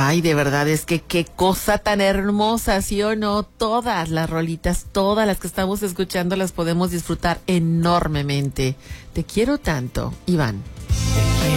Ay, de verdad, es que qué cosa tan hermosa, ¿sí o no? Todas las rolitas, todas las que estamos escuchando las podemos disfrutar enormemente. Te quiero tanto, Iván.